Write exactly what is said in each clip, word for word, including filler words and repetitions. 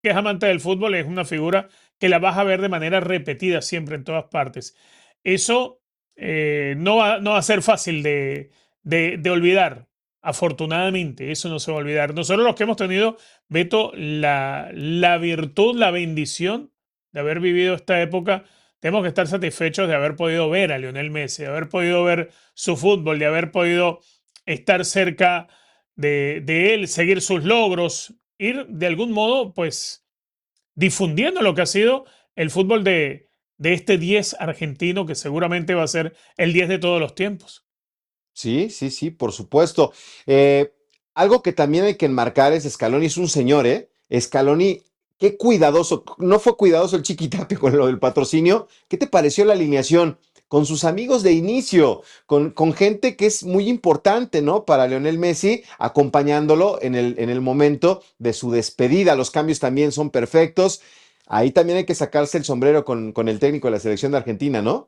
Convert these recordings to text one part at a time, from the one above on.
que es amante del fútbol, es una figura que la vas a ver de manera repetida siempre en todas partes. Eso eh, no, va, no va a ser fácil de, de, de olvidar. Afortunadamente, eso no se va a olvidar. Nosotros los que hemos tenido, Beto, la, la virtud, la bendición de haber vivido esta época, tenemos que estar satisfechos de haber podido ver a Lionel Messi, de haber podido ver su fútbol, de haber podido estar cerca de, de él, seguir sus logros, ir de algún modo, pues, difundiendo lo que ha sido el fútbol de, de este diez argentino, que seguramente va a ser el diez de todos los tiempos. Sí, sí, sí, por supuesto. Eh, algo que también hay que enmarcar es Scaloni es un señor, ¿eh? Scaloni, qué cuidadoso. No fue cuidadoso el Chiquitapia con lo del patrocinio. ¿Qué te pareció la alineación? Con sus amigos de inicio, con, con gente que es muy importante, ¿no? Para Lionel Messi, acompañándolo en el, en el momento de su despedida. Los cambios también son perfectos. Ahí también hay que sacarse el sombrero con, con el técnico de la selección de Argentina, ¿no?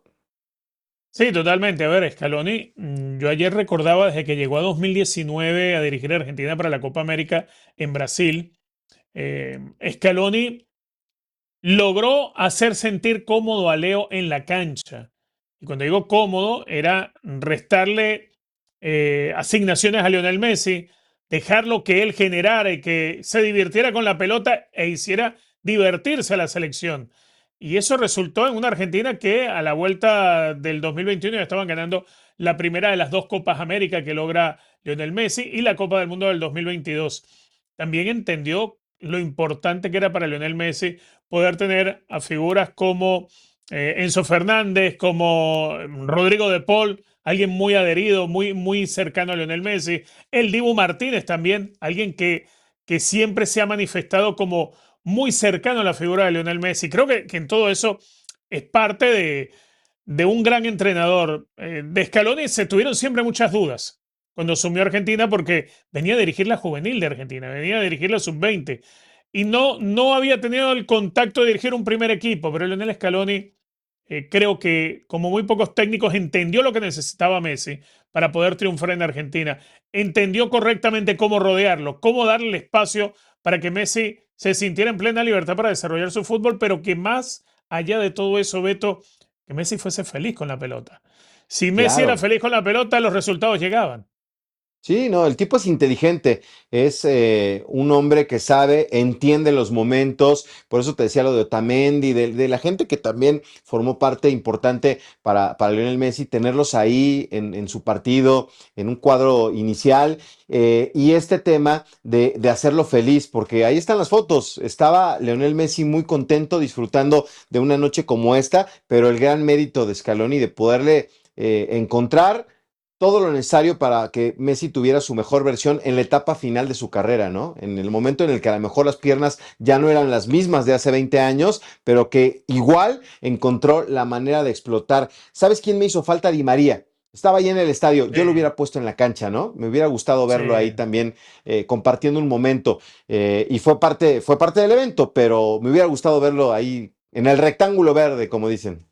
Sí, totalmente. A ver, Scaloni, mm, yo ayer recordaba desde que llegó a dos mil diecinueve a dirigir a Argentina para la Copa América en Brasil, eh, Scaloni logró hacer sentir cómodo a Leo en la cancha. Y cuando digo cómodo, era restarle eh, asignaciones a Lionel Messi, dejarlo que él generara y que se divirtiera con la pelota e hiciera divertirse a la selección. Y eso resultó en una Argentina que a la vuelta del dos mil veintiuno ya estaban ganando la primera de las dos Copas América que logra Lionel Messi y la Copa del Mundo del dos mil veintidós. También entendió lo importante que era para Lionel Messi poder tener a figuras como eh, Enzo Fernández, como mm, Rodrigo de Paul, alguien muy adherido, muy, muy cercano a Lionel Messi. El Dibu Martínez también, alguien que, que siempre se ha manifestado como muy cercano a la figura de Lionel Messi. Creo que, que en todo eso es parte de, de un gran entrenador. Eh, de Scaloni se tuvieron siempre muchas dudas cuando asumió Argentina porque venía a dirigir la juvenil de Argentina, venía a dirigir la sub veinte y no, no había tenido el contacto de dirigir un primer equipo, pero Lionel Scaloni eh, creo que como muy pocos técnicos entendió lo que necesitaba Messi para poder triunfar en Argentina, entendió correctamente cómo rodearlo, cómo darle el espacio para que Messi se sintiera en plena libertad para desarrollar su fútbol, pero que más allá de todo eso, Beto, que Messi fuese feliz con la pelota. Si Messi era Claro. feliz con la pelota, los resultados llegaban. Sí, no, el tipo es inteligente, es eh, un hombre que sabe, entiende los momentos, por eso te decía lo de Otamendi, de, de la gente que también formó parte importante para, para Lionel Messi, tenerlos ahí en, en su partido, en un cuadro inicial, eh, y este tema de, de hacerlo feliz, porque ahí están las fotos, estaba Lionel Messi muy contento disfrutando de una noche como esta, pero el gran mérito de Scaloni de poderle eh, encontrar todo lo necesario para que Messi tuviera su mejor versión en la etapa final de su carrera, ¿no? En el momento en el que a lo mejor las piernas ya no eran las mismas de hace veinte años, pero que igual encontró la manera de explotar. ¿Sabes quién me hizo falta? Di María. Estaba ahí en el estadio, Sí, yo lo hubiera puesto en la cancha, ¿no? Me hubiera gustado sí. verlo ahí también eh, compartiendo un momento eh, y fue parte, fue parte del evento, pero me hubiera gustado verlo ahí en el rectángulo verde, como dicen.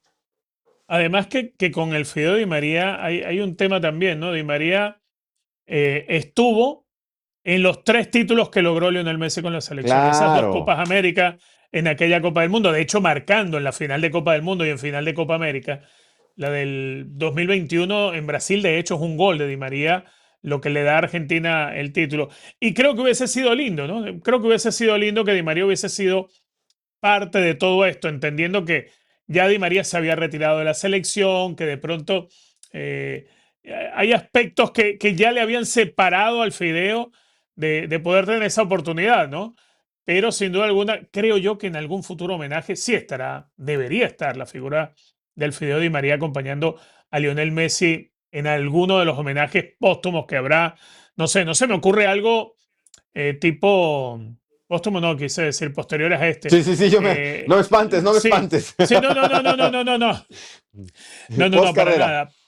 Además que, que con el Fideo Di María hay, hay un tema también, ¿no? Di María eh, estuvo en los tres títulos que logró Lionel Messi con la selección. Esas dos Claro, Copas América en aquella Copa del Mundo, de hecho marcando en la final de Copa del Mundo y en final de Copa América. La del dos mil veintiuno en Brasil, de hecho, es un gol de Di María lo que le da a Argentina el título. Y creo que hubiese sido lindo, ¿no? Creo que hubiese sido lindo que Di María hubiese sido parte de todo esto, entendiendo que ya Di María se había retirado de la selección, que de pronto eh, hay aspectos que, que, ya le habían separado al Fideo de, de poder tener esa oportunidad, ¿no? Pero sin duda alguna, creo yo que en algún futuro homenaje sí estará, debería estar la figura del Fideo Di María acompañando a Lionel Messi en alguno de los homenajes póstumos que habrá. No sé, no se me ocurre algo eh, tipo, póstumo no, quise decir, posteriores a este. sí, sí, sí, yo me, no Eh, me espantes, no me sí, espantes. sí, no, no, no, no, no, no, no, no, no, no, Post no, para carrera. nada.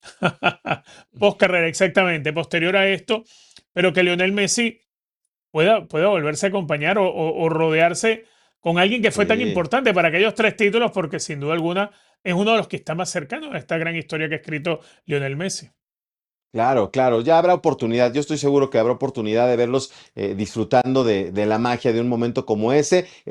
Post carrera, exactamente, posterior a esto, pero que Lionel Messi pueda, pueda volverse a acompañar o, o, o rodearse con alguien que fue tan Sí. importante para aquellos tres títulos, porque sin duda alguna es uno de los que está más cercano a esta gran historia que ha escrito Lionel Messi. Claro, claro, ya habrá oportunidad. Yo estoy seguro que habrá oportunidad de verlos eh, disfrutando de, de la magia de un momento como ese.